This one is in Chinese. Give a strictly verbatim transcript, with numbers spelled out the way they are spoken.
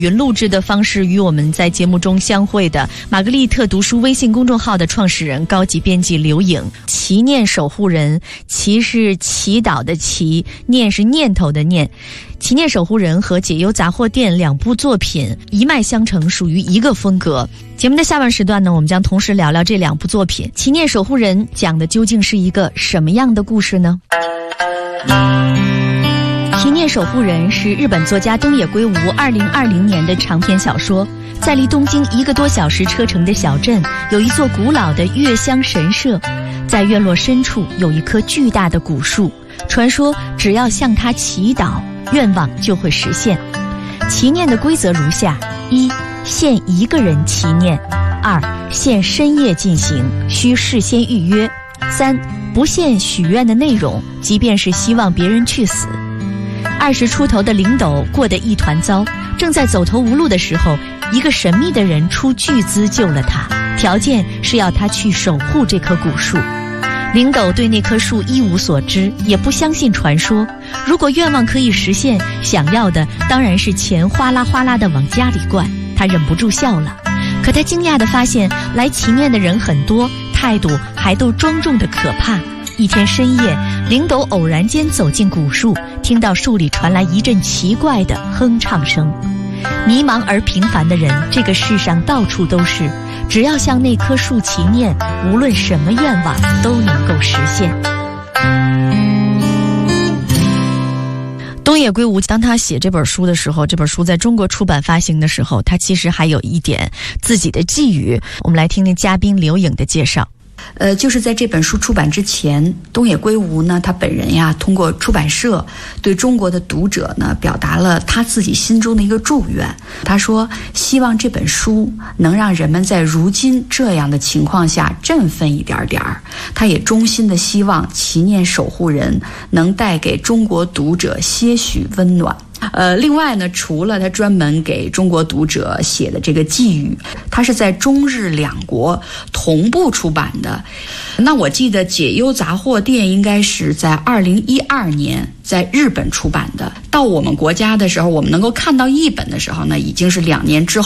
云录制的方式与我们在节目中相会的玛格丽特读书微信公众号的创始人、高级编辑刘颖。祈念守护人，祈是祈祷的祈，念是念头的念。祈念守护人和解忧杂货店两部作品一脉相承，属于一个风格。节目的下半时段呢，我们将同时聊聊这两部作品。祈念守护人讲的究竟是一个什么样的故事呢？祈念守护人是日本作家东野圭吾二零二零年的长篇小说。在离东京一个多小时车程的小镇，有一座古老的月香神社，在院落深处有一棵巨大的古树，传说只要向它祈祷，愿望就会实现。祈念的规则如下：一、限一个人祈念；二、限深夜进行，需事先预约；三、不限许愿的内容，即便是希望别人去死。二十出头的林斗过得一团糟，正在走投无路的时候，一个神秘的人出巨资救了他，条件是要他去守护这棵古树。林斗对那棵树一无所知，也不相信传说。如果愿望可以实现，想要的当然是钱哗啦哗啦地往家里灌。他忍不住笑了，可他惊讶地发现，来祈念的人很多，态度还都庄重得可怕。一天深夜，林斗偶然间走进古树，听到树里传来一阵奇怪的哼唱声。迷茫而平凡的人，这个世上到处都是，只要向那棵树祈念，无论什么愿望都能够实现。东野圭吾当他写这本书的时候，这本书在中国出版发行的时候，他其实还有一点自己的寄语。我们来听听嘉宾刘颖的介绍。 呃，就是在这本书出版之前，东野圭吾呢，他本人呀，通过出版社对中国的读者呢，表达了他自己心中的一个祝愿。他说，希望这本书能让人们在如今这样的情况下振奋一点点儿。他也衷心的希望祈念守护人能带给中国读者些许温暖。呃，另外呢，除了他专门给中国读者写的这个寄语，他是在中日两国同步出版的。那我记得解忧杂货店应该是在二零一二年在日本出版的，到我们国家的时候，我们能够看到译本的时候呢，已经是两年之后。